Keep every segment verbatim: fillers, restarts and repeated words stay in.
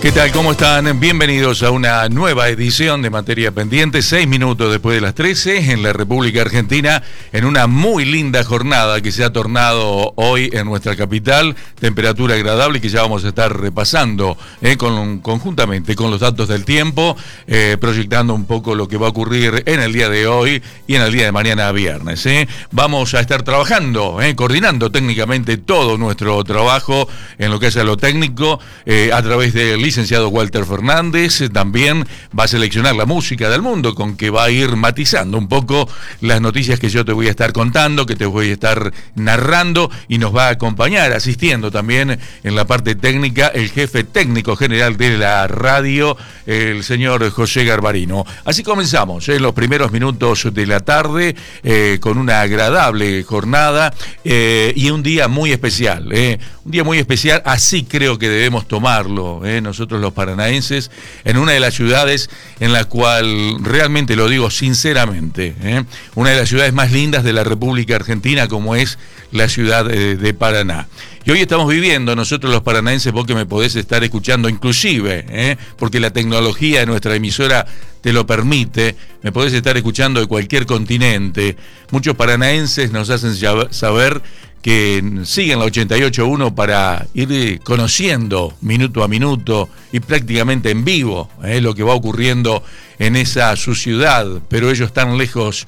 ¿Qué tal? ¿Cómo están? Bienvenidos a una nueva edición de Materia Pendiente, seis minutos después de las trece en la República Argentina, en una muy linda jornada que se ha tornado hoy en nuestra capital, temperatura agradable que ya vamos a estar repasando eh, con, conjuntamente con los datos del tiempo, eh, proyectando un poco lo que va a ocurrir en el día de hoy y en el día de mañana viernes. Eh. Vamos a estar trabajando, eh, coordinando técnicamente todo nuestro trabajo en lo que es a lo técnico, eh, a través del licenciado Walter Fernández. También va a seleccionar la música del mundo con que va a ir matizando un poco las noticias que yo te voy a estar contando, que te voy a estar narrando, y nos va a acompañar asistiendo también en la parte técnica el jefe técnico general de la radio, el señor José Garbarino. Así comenzamos en eh, los primeros minutos de la tarde eh, con una agradable jornada eh, y un día muy especial, eh, un día muy especial, así creo que debemos tomarlo eh, nosotros los paranaenses, en una de las ciudades en la cual, realmente lo digo sinceramente, ¿eh? una de las ciudades más lindas de la República Argentina, como es la ciudad de, de Paraná. Y hoy estamos viviendo nosotros los paranaenses, vos que me podés estar escuchando inclusive, ¿eh? porque la tecnología de nuestra emisora te lo permite, me podés estar escuchando de cualquier continente. Muchos paranaenses nos hacen saber que siguen la ochenta y ocho punto uno para ir conociendo minuto a minuto y prácticamente en vivo eh, lo que va ocurriendo en esa su ciudad, pero ellos están lejos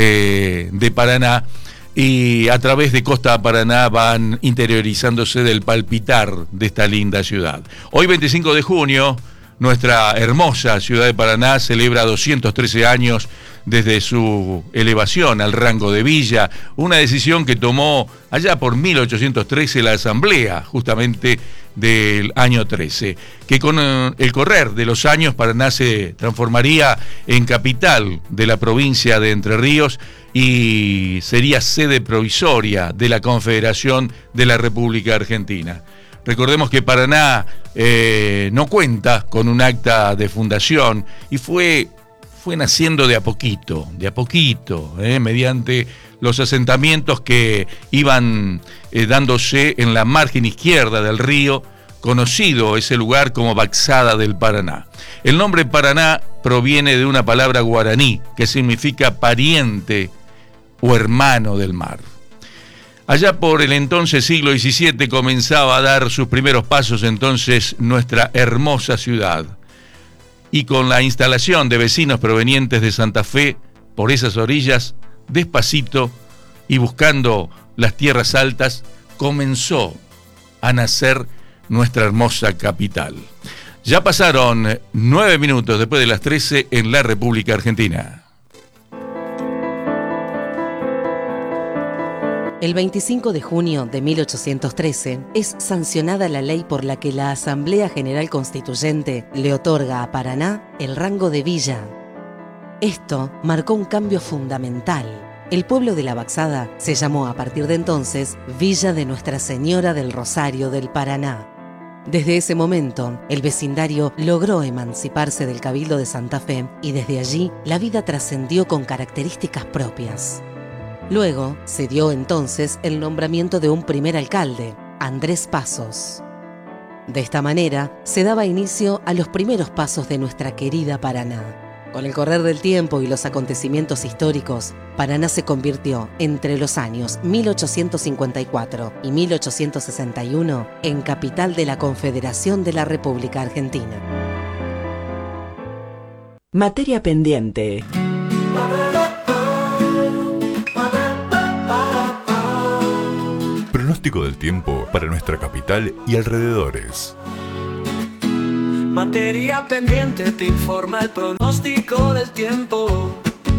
eh, de Paraná, y a través de Costa Paraná van interiorizándose del palpitar de esta linda ciudad. Hoy, veinticinco de junio, nuestra hermosa ciudad de Paraná celebra doscientos trece años desde su elevación al rango de villa, una decisión que tomó allá por mil ochocientos trece la Asamblea, justamente del año trece, que con el correr de los años Paraná se transformaría en capital de la provincia de Entre Ríos y sería sede provisoria de la Confederación de la República Argentina. Recordemos que Paraná eh, no cuenta con un acta de fundación y fue, fue naciendo de a poquito, de a poquito, eh, mediante los asentamientos que iban eh, dándose en la margen izquierda del río, conocido ese lugar como Baxada del Paraná. El nombre Paraná proviene de una palabra guaraní que significa pariente o hermano del mar. Allá por el entonces siglo diecisiete comenzaba a dar sus primeros pasos entonces nuestra hermosa ciudad. Y con la instalación de vecinos provenientes de Santa Fe por esas orillas, despacito y buscando las tierras altas, comenzó a nacer nuestra hermosa capital. Ya pasaron nueve minutos después de las trece en la República Argentina. El veinticinco de junio de mil ochocientos trece es sancionada la ley por la que la Asamblea General Constituyente le otorga a Paraná el rango de villa. Esto marcó un cambio fundamental. El pueblo de la Baxada se llamó a partir de entonces Villa de Nuestra Señora del Rosario del Paraná. Desde ese momento, el vecindario logró emanciparse del Cabildo de Santa Fe y desde allí la vida trascendió con características propias. Luego se dio entonces el nombramiento de un primer alcalde, Andrés Passos. De esta manera se daba inicio a los primeros pasos de nuestra querida Paraná. Con el correr del tiempo y los acontecimientos históricos, Paraná se convirtió entre los años mil ochocientos cincuenta y cuatro y mil ochocientos sesenta y uno en capital de la Confederación de la República Argentina. Materia pendiente. Pronóstico del tiempo para nuestra capital y alrededores. Materia pendiente te informa el pronóstico del tiempo.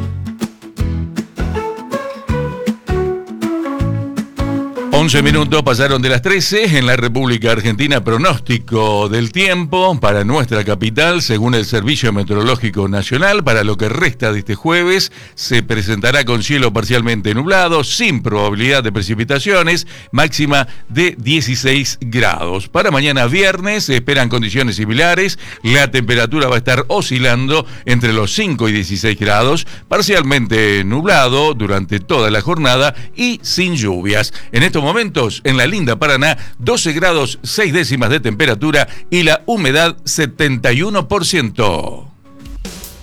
once minutos pasaron de las trece en la República Argentina. Pronóstico del tiempo para nuestra capital, según el Servicio Meteorológico Nacional. Para lo que resta de este jueves, se presentará con cielo parcialmente nublado, sin probabilidad de precipitaciones, máxima de dieciséis grados. Para mañana viernes se esperan condiciones similares. La temperatura va a estar oscilando entre los cinco y dieciséis grados, parcialmente nublado durante toda la jornada y sin lluvias. En estos momentos momentos, en la linda Paraná, doce grados seis décimas de temperatura y la humedad setenta y uno por ciento.